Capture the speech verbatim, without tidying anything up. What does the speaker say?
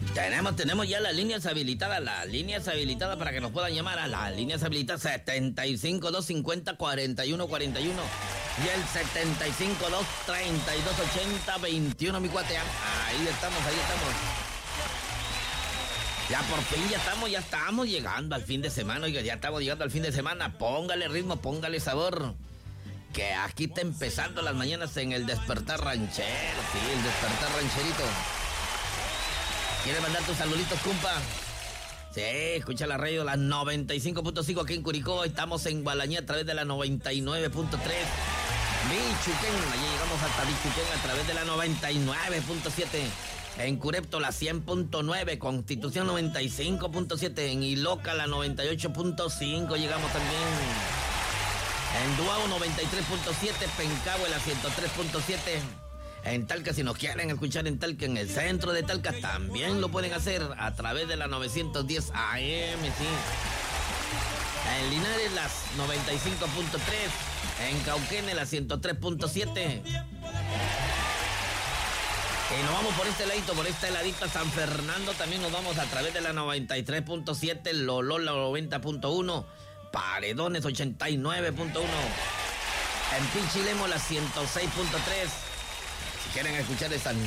Tenemos, tenemos ya las líneas habilitadas, las líneas habilitadas para que nos puedan llamar a las líneas habilitadas setenta y cinco, doscientos cincuenta, cuarenta y uno cuarenta y uno y el setenta y cinco, doscientos treinta y dos, ochenta, veintiuno, mi cuate. Ahí estamos, ahí estamos. Ya por fin, ya estamos, ya estamos llegando al fin de semana, oiga, ya estamos llegando al fin de semana. Póngale ritmo, póngale sabor. Que aquí está empezando las mañanas en el Despertar Ranchero, sí, el Despertar Rancherito. ¿Quieres mandar tus saluditos, compa? Sí, escucha la radio, la noventa y cinco punto cinco aquí en Curicó. Estamos en Gualañé a través de la noventa y nueve punto tres. Michuquén, allí llegamos hasta Michuquén a través de la noventa y nueve punto siete. En Curepto la cien punto nueve, Constitución noventa y cinco punto siete. En Iloca la noventa y ocho punto cinco llegamos también. En Duao noventa y tres punto siete, Pencahue la ciento tres punto siete. En Talca, si nos quieren escuchar en Talca, en el centro de Talca, también lo pueden hacer a través de la novecientos diez A M, sí. En Linares, las noventa y cinco punto tres. En Cauquenes, la ciento tres punto siete. Y nos vamos por este ladito, por este ladito a San Fernando. También nos vamos a través de la noventa y tres punto siete, Lolola noventa punto uno, Paredones ochenta y nueve punto uno. En Pichilemo, la ciento seis punto tres. Si quieren escuchar de San